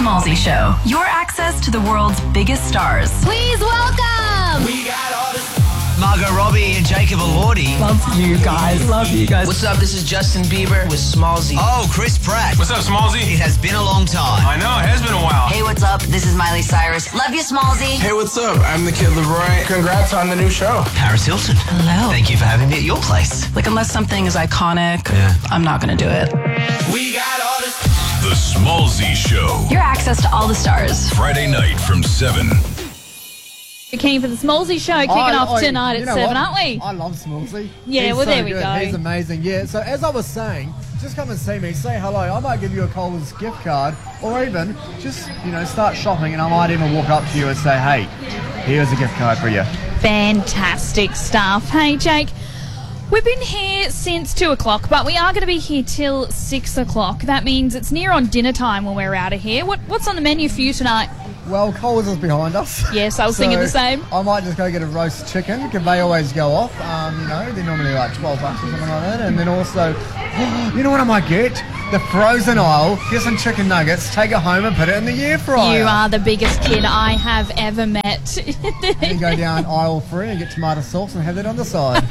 Smallzy Show, your access to the world's biggest stars. Please welcome. We got all this. Margot Robbie and Jacob Elordi. Love you guys. What's up? This is Justin Bieber with Smallzy. Oh, Chris Pratt. What's up, Smallzy? It has been a long time. I know, it has been a while. Hey, what's up? This is Miley Cyrus. Love you, Smallzy. Hey, what's up? I'm the Kid LeBron. Congrats on the new show. Paris Hilton. Hello. Thank you for having me at your place. Like, unless something is iconic, I'm not going to do it. We got all this. The Smallzy Show. Your access to all the stars. Friday night from 7. You're keen for the Smallzy Show kicking off tonight at 7, aren't we? I love Smallzy. Yeah, He's well, so there we good. go. He's amazing. Yeah, so as I was saying, just come and see me, say hello. I might give you a Coles gift card, or even just, start shopping, and I might even walk up to you and say, hey, here's a gift card for you. Fantastic stuff. Hey, Jake, we've been here since 2 o'clock, but we are going to be here till 6 o'clock. That means it's near on dinner time when we're out of here. What's on the menu for you tonight? Well, Coles is behind us. Yes, I was thinking the same. I might just go get a roast chicken, because they always go off. They're normally like $12 or something like that. And then also, you know what I might get? The frozen aisle, get some chicken nuggets, take it home and put it in the air fryer. You are the biggest kid I have ever met. Then go down aisle 3 and get tomato sauce and have that on the side.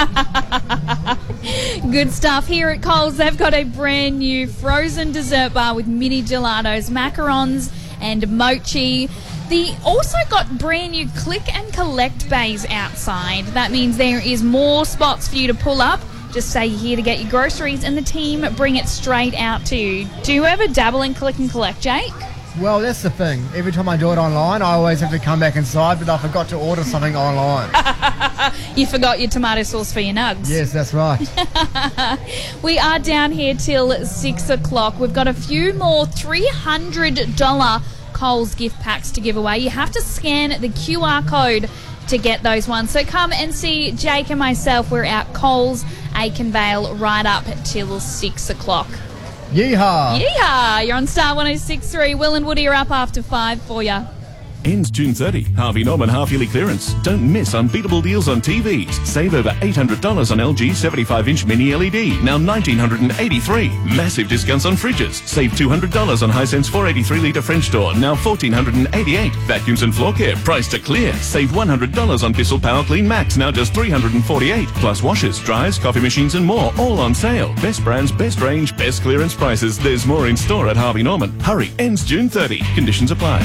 Good stuff. Here at Coles, they've got a brand new frozen dessert bar with mini gelatos, macarons and mochi. They also got brand new click and collect bays outside. That means there is more spots for you to pull up. Just say you're here to get your groceries and the team bring it straight out to you. Do you ever dabble in click and collect, Jake? Well, that's the thing. Every time I do it online, I always have to come back inside, but I forgot to order something online. You forgot your tomato sauce for your nugs. Yes, that's right. We are down here till 6 o'clock. We've got a few more $300 Coles gift packs to give away. You have to scan the QR code to get those ones. So come and see Jake and myself. We're at Coles, Aikenvale, right up till 6 o'clock. Yeehaw! Yeehaw! You're on Star 106.3. Will and Woody are up after 5 for you. Ends June 30. Harvey Norman half-yearly clearance. Don't miss unbeatable deals on TVs. Save over $800 on LG 75-inch mini LED, now $1,983. Massive discounts on fridges. Save $200 on Hisense 483-litre French door, now $1,488. Vacuums and floor care, priced to clear. Save $100 on Bissell Power Clean Max, now just $348. Plus washers, dryers, coffee machines and more, all on sale. Best brands, best range, best clearance prices. There's more in store at Harvey Norman. Hurry, ends June 30. Conditions apply.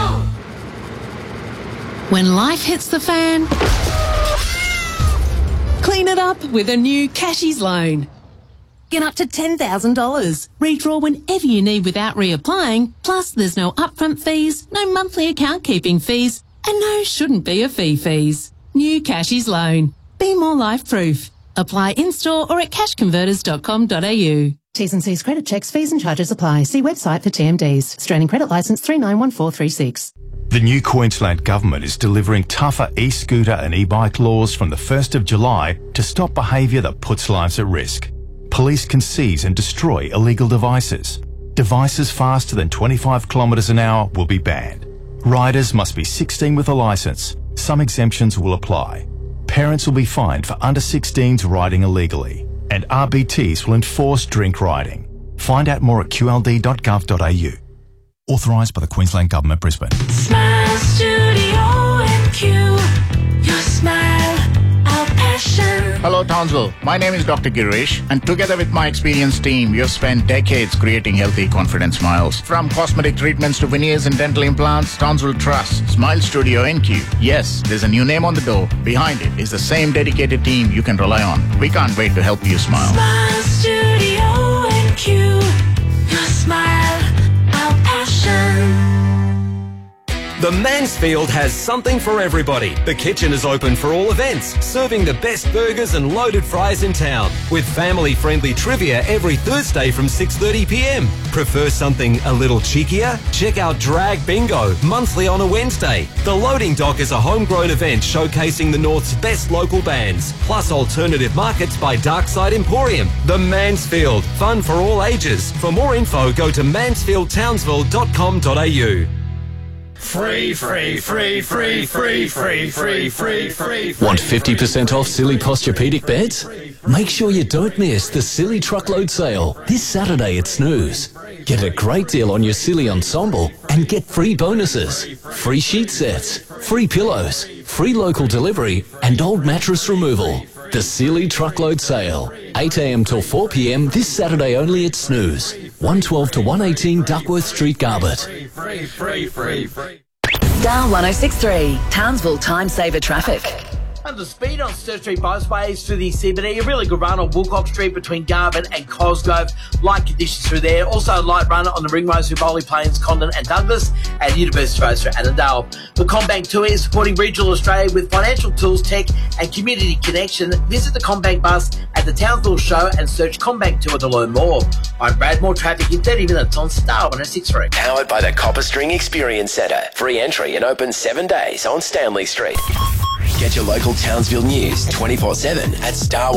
When life hits the fan, clean it up with a new Cashies loan. Get up to $10,000. Redraw whenever you need without reapplying. Plus, there's no upfront fees, no monthly account keeping fees, and no shouldn't be a fees. New Cashies loan. Be more life-proof. Apply in-store or at cashconverters.com.au. T's and C's credit checks, fees and charges apply. See website for TMDs. Australian Credit Licence 391436. The new Queensland Government is delivering tougher e-scooter and e-bike laws from the 1st of July to stop behaviour that puts lives at risk. Police can seize and destroy illegal devices. Devices faster than 25 kilometres an hour will be banned. Riders must be 16 with a licence. Some exemptions will apply. Parents will be fined for under 16s riding illegally. And RBTs will enforce drink riding. Find out more at qld.gov.au. Authorised by the Queensland Government, Brisbane. Smile Studio MQ. Your smile, our passion. Hello, Townsville. My name is Dr. Girish, and together with my experienced team, we have spent decades creating healthy, confident smiles. From cosmetic treatments to veneers and dental implants, Townsville trusts Smile Studio NQ. Yes, there's a new name on the door. Behind it is the same dedicated team you can rely on. We can't wait to help you smile. Smile Studio NQ. Your smile, our passion. The Mansfield has something for everybody. The kitchen is open for all events, serving the best burgers and loaded fries in town, with family-friendly trivia every Thursday from 6:30 p.m. Prefer something a little cheekier? Check out Drag Bingo, monthly on a Wednesday. The Loading Dock is a homegrown event showcasing the North's best local bands, plus alternative markets by Darkside Emporium. The Mansfield, fun for all ages. For more info, go to mansfieldtownsville.com.au. Free, free, free, free, free, free, free, free, free. Want 50% off Silly Posturepedic beds? Make sure you don't miss the Silly Truckload Sale this Saturday at Snooze. Get a great deal on your Silly Ensemble and get free bonuses. Free sheet sets, free pillows, free local delivery and old mattress removal. The Silly Truckload Sale, 8 a.m. till 4 p.m. this Saturday only at Snooze. 112 to 118 Duckworth Street, Garbett. Free, free, free, free. Star 106.3, Townsville Time Saver Traffic. Under speed on Sturt Street Boatways through the CBD. A really good run on Woolcock Street between Garvin and Cosgrove. Light conditions through there. Also a light run on the ring roads through Bowley Plains, Condon and Douglas. And University Road through Annandale. The CommBank Tour is supporting regional Australia with financial tools, tech and community connection. Visit the CommBank bus at the Townsville show and search CommBank Tour to learn more. I'm Brad. More traffic in 30 minutes on Star 106.3. Powered by the Copper String Experience Centre. Free entry and open 7 days on Stanley Street. Get your local Townsville news 24/7 at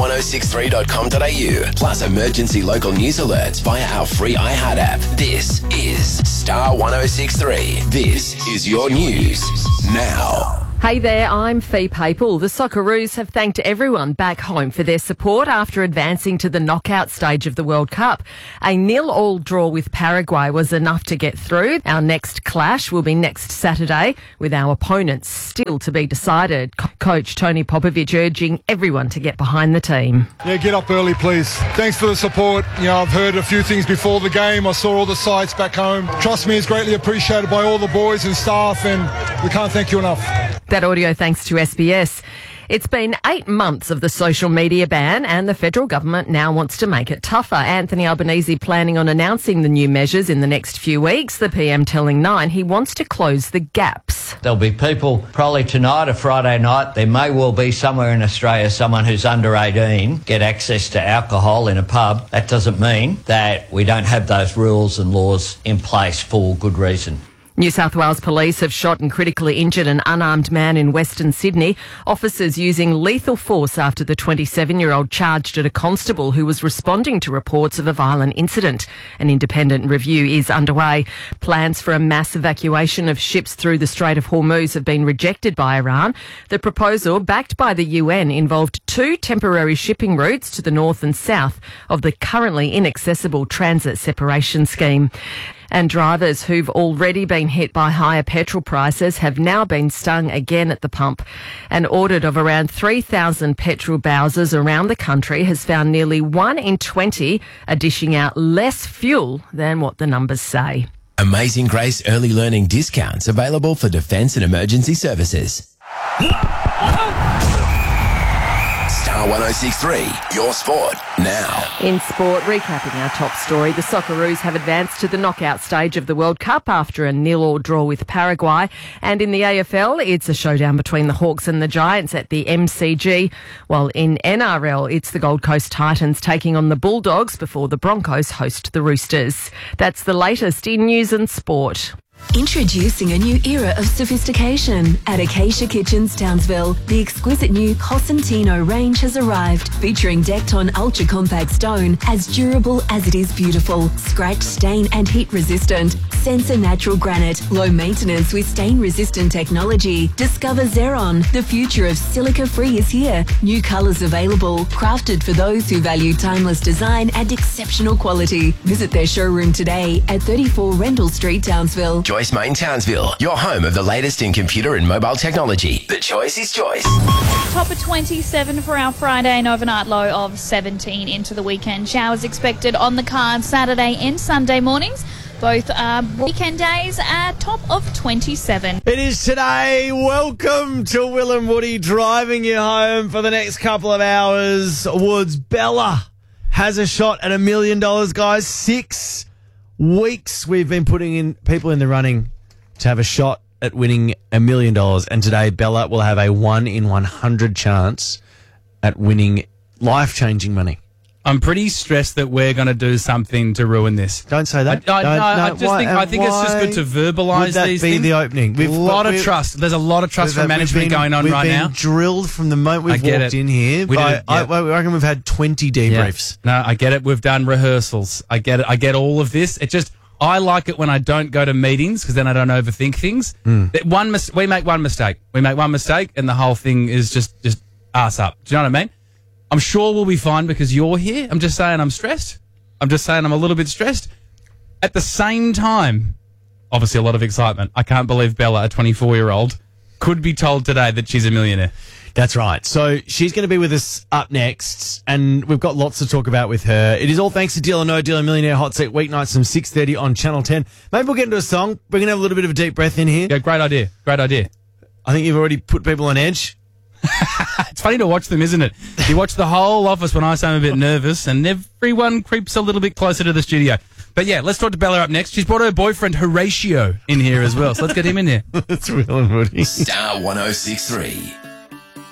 star1063.com.au. Plus emergency local news alerts via our free iHeart app. This is Star 106.3. This is your news now. Hey there, I'm Fee Papel. The Socceroos have thanked everyone back home for their support after advancing to the knockout stage of the World Cup. A 0-0 draw with Paraguay was enough to get through. Our next clash will be next Saturday, with our opponents still to be decided. Coach Tony Popovic urging everyone to get behind the team. Yeah, get up early, please. Thanks for the support. You know, I've heard a few things before the game. I saw all the sights back home. Trust me, it's greatly appreciated by all the boys and staff, and we can't thank you enough. That audio thanks to SBS. It's been 8 months of the social media ban and the federal government now wants to make it tougher. Anthony Albanese planning on announcing the new measures in the next few weeks. The PM telling Nine he wants to close the gaps. There'll be people probably tonight or Friday night. There may well be somewhere in Australia someone who's under 18 get access to alcohol in a pub. That doesn't mean that we don't have those rules and laws in place for good reason. New South Wales Police have shot and critically injured an unarmed man in Western Sydney. Officers using lethal force after the 27-year-old charged at a constable who was responding to reports of a violent incident. An independent review is underway. Plans for a mass evacuation of ships through the Strait of Hormuz have been rejected by Iran. The proposal, backed by the UN, involved 2 temporary shipping routes to the north and south of the currently inaccessible transit separation scheme. And drivers who've already been hit by higher petrol prices have now been stung again at the pump. An audit of around 3,000 petrol bowsers around the country has found nearly 1 in 20 are dishing out less fuel than what the numbers say. Amazing Grace early learning discounts available for defence and emergency services. Star 106.3, your sport now. In sport, recapping our top story, the Socceroos have advanced to the knockout stage of the World Cup after a 0-0 draw with Paraguay. And in the AFL, it's a showdown between the Hawks and the Giants at the MCG. While in NRL, it's the Gold Coast Titans taking on the Bulldogs before the Broncos host the Roosters. That's the latest in news and sport. Introducing a new era of sophistication at Acacia Kitchens Townsville. The exquisite new Cosentino range has arrived, featuring decked-on ultra-compact stone, as durable as it is beautiful, scratch, stain and heat resistant. Sensor natural granite, low maintenance with stain-resistant technology. Discover Xeron. The future of silica-free is here. New colours available, crafted for those who value timeless design and exceptional quality. Visit their showroom today at 34 Rendell Street, Townsville. Joyce Main Townsville, your home of the latest in computer and mobile technology. The choice is choice. Top of 27 for our Friday and overnight low of 17 into the weekend. Showers expected on the card Saturday and Sunday mornings. Both are weekend days at top of 27. It is today. Welcome to Will and Woody driving you home for the next couple of hours. Woods Bella has a shot at $1 million, guys. 6 weeks we've been putting in people in the running to have a shot at winning $1 million. And today Bella will have a 1 in 100 chance at winning life-changing money. I'm pretty stressed that we're going to do something to ruin this. Don't say that. I think it's just good to verbalise these things. Would that be the opening? A lot of trust. There's a lot of trust from management going on right now. We've been drilled from the moment we've walked in here. I reckon we've had 20 debriefs. Yeah. No, I get it. We've done rehearsals. I get it. I get all of this. It just... I like it when I don't go to meetings because then I don't overthink things. We make one mistake. And the whole thing is just ass up. Do you know what I mean? I'm sure we'll be fine because you're here. I'm just saying I'm stressed. I'm just saying I'm a little bit stressed. At the same time, obviously a lot of excitement. I can't believe Bella, a 24-year-old, could be told today that she's a millionaire. That's right. So she's going to be with us up next, and we've got lots to talk about with her. It is all thanks to Deal or No Deal, a Millionaire Hot Seat weeknights from 6:30 on Channel 10. Maybe we'll get into a song. We're going to have a little bit of a deep breath in here. Yeah, great idea. I think you've already put people on edge. It's funny to watch them, isn't it? You watch the whole office when I say I'm a bit nervous, and everyone creeps a little bit closer to the studio. But yeah, let's talk to Bella up next. She's brought her boyfriend Horatio in here as well, so let's get him in here. That's Will and Woody. Star 106.3.